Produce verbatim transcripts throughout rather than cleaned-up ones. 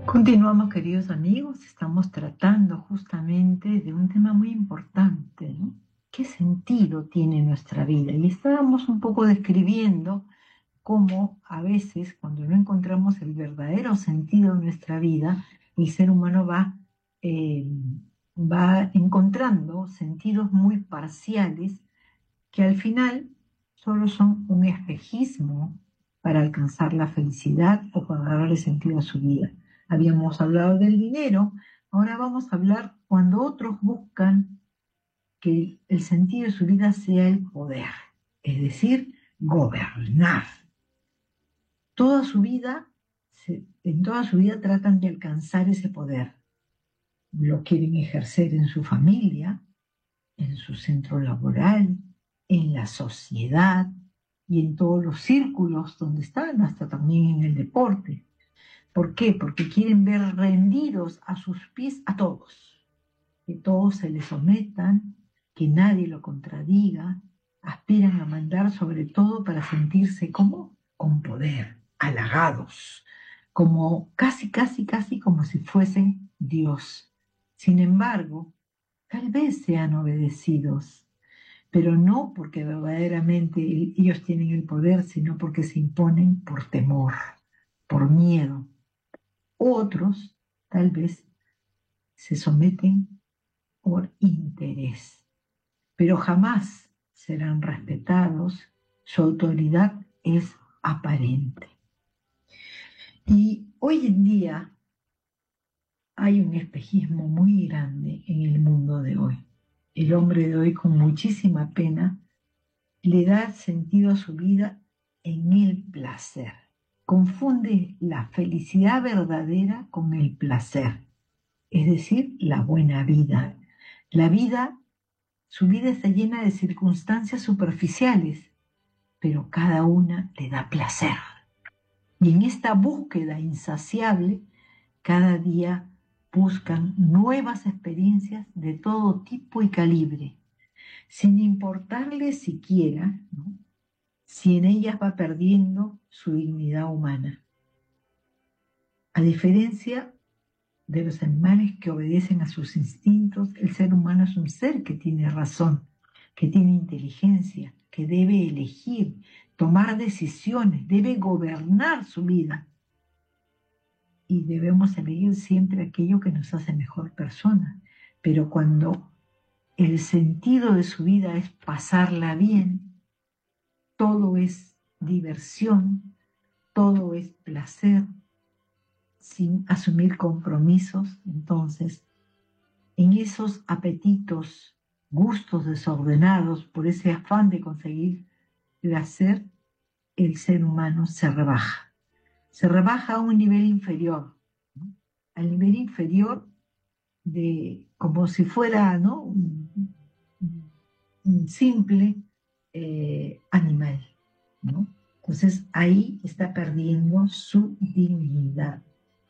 Continuamos, queridos amigos, estamos tratando justamente de un tema muy importante, ¿no? ¿Qué sentido tiene nuestra vida? Y estábamos un poco describiendo cómo a veces, cuando no encontramos el verdadero sentido de nuestra vida, el ser humano va, eh, va encontrando sentidos muy parciales que al final solo son un espejismo para alcanzar la felicidad o para darle sentido a su vida. Habíamos hablado del dinero, ahora vamos a hablar cuando otros buscan que el sentido de su vida sea el poder, es decir, gobernar. Toda su vida, en toda su vida tratan de alcanzar ese poder. Lo quieren ejercer en su familia, en su centro laboral, en la sociedad y en todos los círculos donde están, hasta también en el deporte. ¿Por qué? Porque quieren ver rendidos a sus pies a todos, que todos se les sometan, que nadie lo contradiga, aspiran a mandar sobre todo para sentirse como con poder, halagados, como casi, casi, casi como si fuesen Dios. Sin embargo, tal vez sean obedecidos, pero no porque verdaderamente ellos tienen el poder, sino porque se imponen por temor, por miedo. Otros tal vez se someten por interés, pero jamás serán respetados, su autoridad es aparente. Y hoy en día hay un espejismo muy grande en el mundo de hoy. El hombre de hoy, con muchísima pena, le da sentido a su vida en el placer. Confunde la felicidad verdadera con el placer, es decir, la buena vida. La vida, su vida está llena de circunstancias superficiales, pero cada una le da placer. Y en esta búsqueda insaciable, cada día buscan nuevas experiencias de todo tipo y calibre, sin importarles siquiera, ¿no?, si en ellas va perdiendo su dignidad humana. A diferencia de los animales que obedecen a sus instintos, el ser humano es un ser que tiene razón, que tiene inteligencia, que debe elegir, tomar decisiones, debe gobernar su vida. Y debemos elegir siempre aquello que nos hace mejor persona. Pero cuando el sentido de su vida es pasarla bien, todo es diversión, todo es placer, sin asumir compromisos, entonces, en esos apetitos, gustos desordenados, por ese afán de conseguir placer, el ser humano se rebaja. Se rebaja a un nivel inferior, ¿no?, al nivel inferior de, como si fuera, ¿no?, un, un simple eh, animal, ¿no? Entonces ahí está perdiendo su dignidad.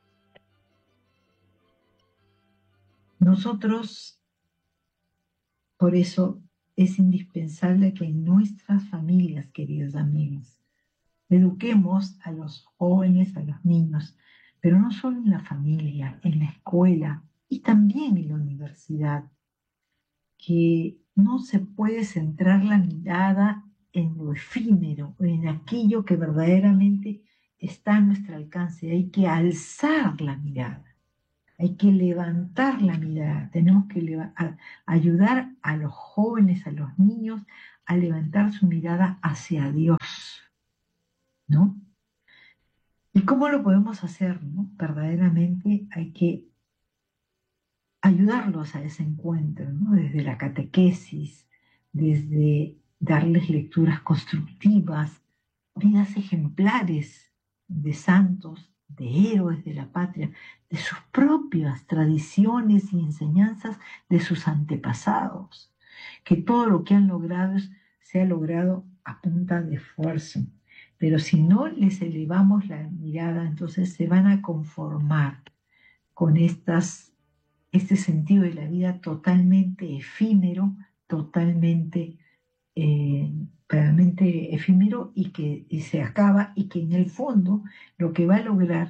Nosotros, por eso, es indispensable que en nuestras familias, queridos amigos, eduquemos a los jóvenes, a los niños, pero no solo en la familia, en la escuela y también en la universidad, que no se puede centrar la mirada en lo efímero, en aquello que verdaderamente está a nuestro alcance. Hay que alzar la mirada, hay que levantar la mirada, tenemos que a, ayudar a los jóvenes, a los niños, a levantar su mirada hacia Dios, ¿no? ¿Y cómo lo podemos hacer, no? Verdaderamente hay que ayudarlos a ese encuentro, ¿no? Desde la catequesis, desde darles lecturas constructivas, vidas ejemplares de santos, de héroes de la patria, de sus propias tradiciones y enseñanzas de sus antepasados, que todo lo que han logrado se ha logrado a punta de esfuerzo. Pero si no les elevamos la mirada, entonces se van a conformar con estas, este sentido de la vida totalmente efímero, totalmente, eh, realmente efímero y que y se acaba, y que en el fondo lo que va a lograr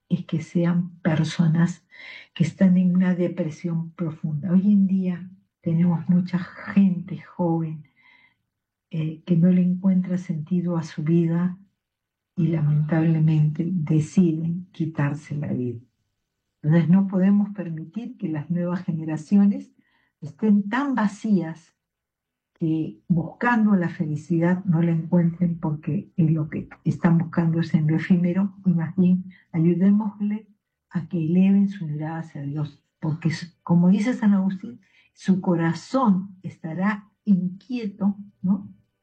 es que sean personas que están en una depresión profunda. Hoy en día tenemos mucha gente joven eh, que no le encuentra sentido a su vida y lamentablemente deciden quitarse la vida. Entonces no podemos permitir que las nuevas generaciones estén tan vacías que buscando la felicidad no la encuentren porque lo que están buscando es en lo efímero, y más bien ayudémosle a que eleven su mirada hacia Dios, porque como dice San Agustín, su corazón estará inquieto, ¿no?,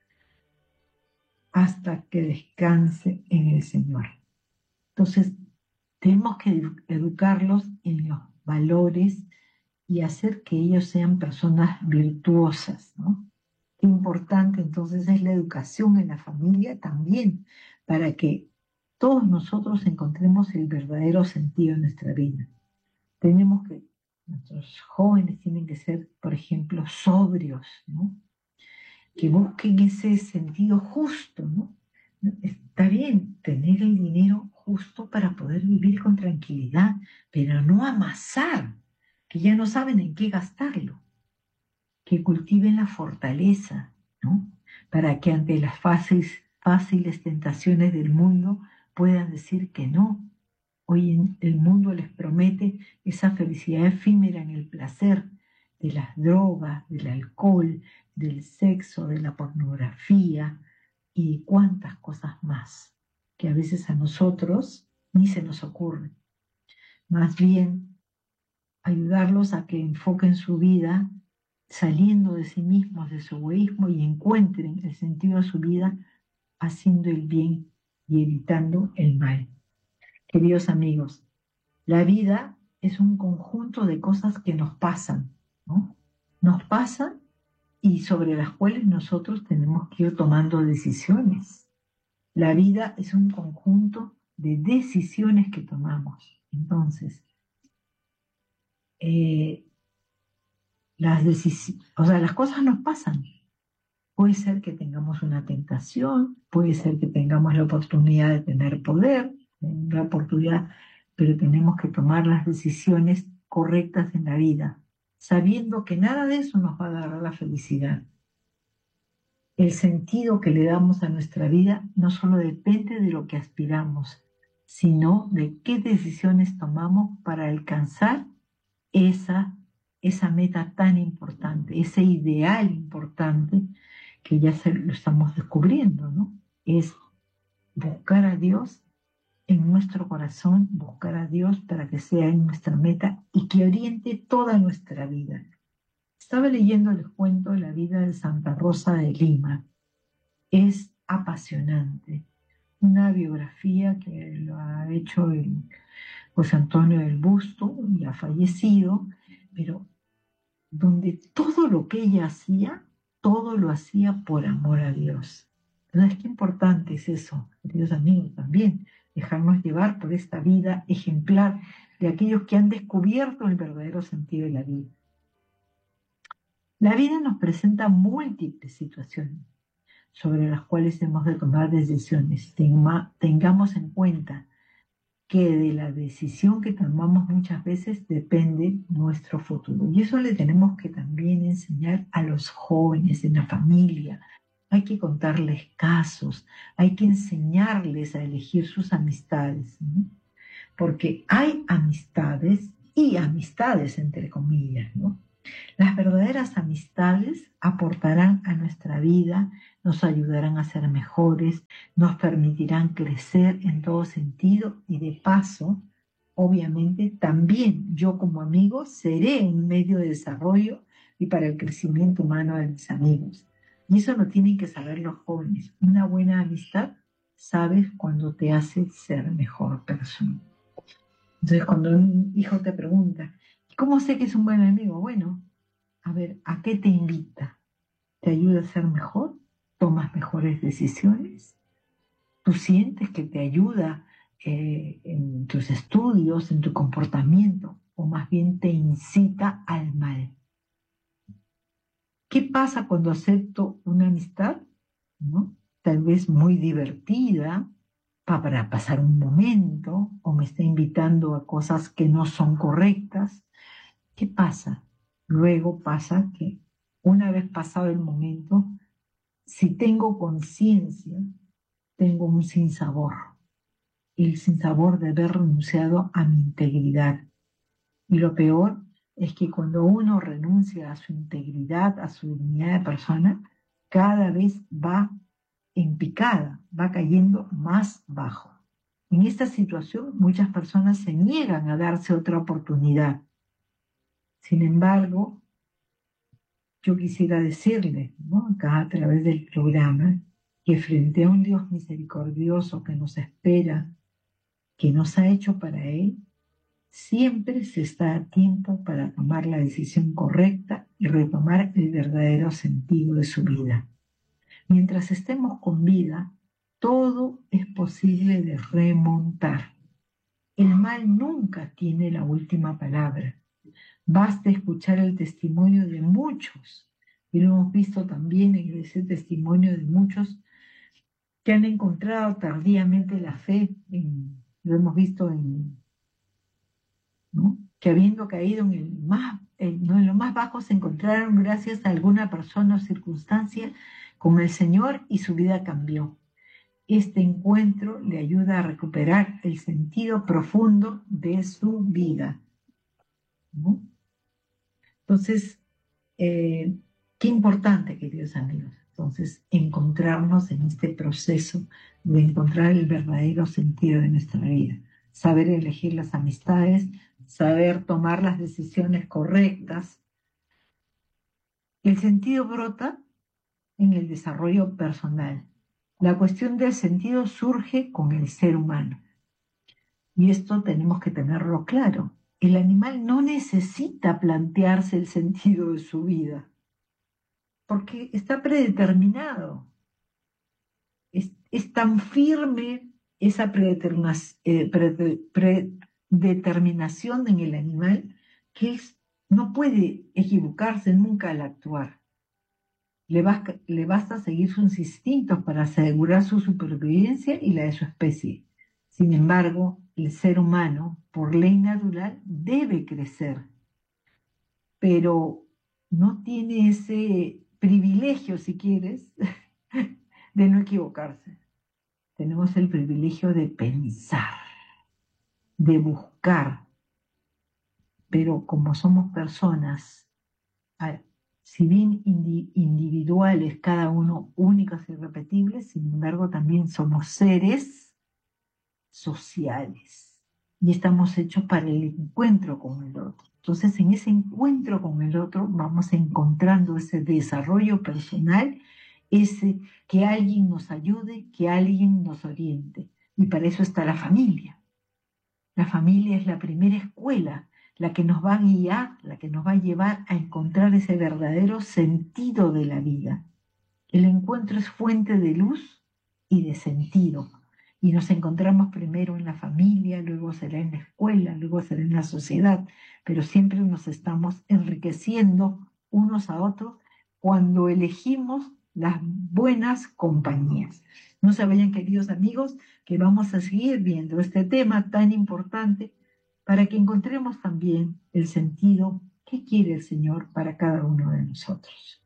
hasta que descanse en el Señor. Entonces, tenemos que educarlos en los valores y hacer que ellos sean personas virtuosas, ¿no? Qué importante entonces es la educación en la familia también, para que todos nosotros encontremos el verdadero sentido de nuestra vida. Tenemos que, nuestros jóvenes tienen que ser, por ejemplo, sobrios, ¿no?, que busquen ese sentido justo, ¿no? Está bien tener el dinero justo para poder vivir con tranquilidad, pero no amasar, que ya no saben en qué gastarlo. Que cultiven la fortaleza, ¿no?, para que ante las fáciles, fáciles tentaciones del mundo puedan decir que no. Hoy el mundo les promete esa felicidad efímera en el placer de las drogas, del alcohol, del sexo, de la pornografía y cuántas cosas más que a veces a nosotros ni se nos ocurre. Más bien, ayudarlos a que enfoquen su vida saliendo de sí mismos, de su egoísmo, y encuentren el sentido de su vida haciendo el bien y evitando el mal. Queridos amigos, la vida es un conjunto de cosas que nos pasan, ¿no? Nos pasan y sobre las cuales nosotros tenemos que ir tomando decisiones. La vida es un conjunto de decisiones que tomamos. Entonces, eh, las, o sea, las cosas nos pasan. Puede ser que tengamos una tentación, puede ser que tengamos la oportunidad de tener poder, la oportunidad, pero tenemos que tomar las decisiones correctas en la vida, sabiendo que nada de eso nos va a dar la felicidad. El sentido que le damos a nuestra vida no solo depende de lo que aspiramos, sino de qué decisiones tomamos para alcanzar esa, esa meta tan importante, ese ideal importante que ya se, lo estamos descubriendo, ¿no? Es buscar a Dios en nuestro corazón, buscar a Dios para que sea en nuestra meta y que oriente toda nuestra vida. Estaba leyendo el cuento de la vida de Santa Rosa de Lima. Es apasionante. Una biografía que lo ha hecho el José Antonio del Busto, y ha fallecido, pero donde todo lo que ella hacía, todo lo hacía por amor a Dios. Entonces, qué importante es eso, queridos amigos, también dejarnos llevar por esta vida ejemplar de aquellos que han descubierto el verdadero sentido de la vida. La vida nos presenta múltiples situaciones sobre las cuales hemos de tomar decisiones. Tengamos en cuenta que de la decisión que tomamos muchas veces depende nuestro futuro. Y eso le tenemos que también enseñar a los jóvenes en la familia. Hay que contarles casos, hay que enseñarles a elegir sus amistades, ¿no? Porque hay amistades y amistades, entre comillas, ¿no? Las verdaderas amistades aportarán a nuestra vida, nos ayudarán a ser mejores, nos permitirán crecer en todo sentido y de paso, obviamente, también yo como amigo seré un medio de desarrollo y para el crecimiento humano de mis amigos. Y eso lo tienen que saber los jóvenes. Una buena amistad sabes cuando te hace ser mejor persona. Entonces, cuando un hijo te pregunta, ¿cómo sé que es un buen amigo? Bueno, a ver, ¿a qué te invita? ¿Te ayuda a ser mejor? ¿Tomas mejores decisiones? ¿Tú sientes que te ayuda eh, en tus estudios, en tu comportamiento? ¿O más bien te incita al mal? ¿Qué pasa cuando acepto una amistad, ¿no?, tal vez muy divertida, pa- para pasar un momento o me está invitando a cosas que no son correctas. ¿Qué pasa? Luego pasa que una vez pasado el momento, si tengo conciencia, tengo un sinsabor. El sinsabor de haber renunciado a mi integridad. Y lo peor es que cuando uno renuncia a su integridad, a su dignidad de persona, cada vez va en picada, va cayendo más bajo. En esta situación, muchas personas se niegan a darse otra oportunidad. Sin embargo, yo quisiera decirle, ¿no?, acá a través del programa, que frente a un Dios misericordioso que nos espera, que nos ha hecho para Él, siempre se está a tiempo para tomar la decisión correcta y retomar el verdadero sentido de su vida. Mientras estemos con vida, todo es posible de remontar. El mal nunca tiene la última palabra. Basta escuchar el testimonio de muchos, y lo hemos visto también en ese testimonio de muchos que han encontrado tardíamente la fe, en, lo hemos visto en, ¿no?, que habiendo caído en, el más, en, ¿no?, en lo más bajo se encontraron gracias a alguna persona o circunstancia con el Señor y su vida cambió. Este encuentro le ayuda a recuperar el sentido profundo de su vida, ¿no? Entonces, eh, qué importante, queridos amigos, entonces encontrarnos en este proceso de encontrar el verdadero sentido de nuestra vida, saber elegir las amistades, saber tomar las decisiones correctas. El sentido brota en el desarrollo personal. La cuestión del sentido surge con el ser humano. Y esto tenemos que tenerlo claro. El animal no necesita plantearse el sentido de su vida, porque está predeterminado. Es, es tan firme esa predeterminación, eh, predeterminación en el animal que él no puede equivocarse nunca al actuar. Le basta, le basta seguir sus instintos para asegurar su supervivencia y la de su especie. Sin embargo, el ser humano, por ley natural, debe crecer, pero no tiene ese privilegio, si quieres, de no equivocarse. Tenemos el privilegio de pensar, de buscar, pero como somos personas, si bien individuales, cada uno únicos e irrepetibles, sin embargo también somos seres sociales y estamos hechos para el encuentro con el otro. Entonces, en ese encuentro con el otro vamos encontrando ese desarrollo personal, ese que alguien nos ayude, que alguien nos oriente. Y para eso está la familia. La familia es la primera escuela, la que nos va a guiar, la que nos va a llevar a encontrar ese verdadero sentido de la vida. El encuentro es fuente de luz y de sentido. Y nos encontramos primero en la familia, luego será en la escuela, luego será en la sociedad, pero siempre nos estamos enriqueciendo unos a otros cuando elegimos las buenas compañías. No se vayan, queridos amigos, que vamos a seguir viendo este tema tan importante para que encontremos también el sentido que quiere el Señor para cada uno de nosotros.